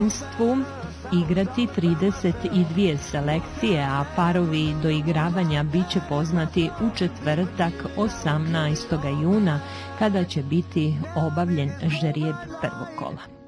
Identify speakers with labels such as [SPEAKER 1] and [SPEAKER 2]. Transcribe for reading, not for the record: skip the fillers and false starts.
[SPEAKER 1] igrati 32 selekcije, a parovi doigravanja bit će poznati u četvrtak 18. juna kada će biti obavljen ždrijeb prvog kola.